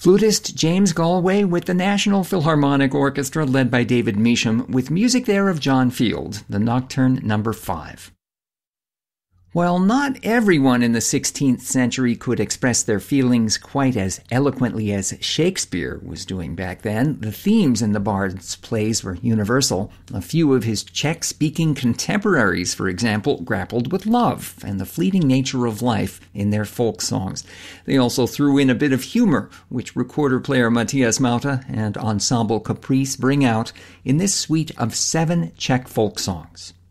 Flutist James Galway with the National Philharmonic Orchestra led by David Measham, with music there of John Field, the Nocturne No. 5. While not everyone in the 16th century could express their feelings quite as eloquently as Shakespeare was doing back then, the themes in the Bard's plays were universal. A few of his Czech-speaking contemporaries, for example, grappled with love and the fleeting nature of life in their folk songs. They also threw in a bit of humor, which recorder-player Matthias Mauta and Ensemble Caprice bring out in this suite of 7 Czech folk songs.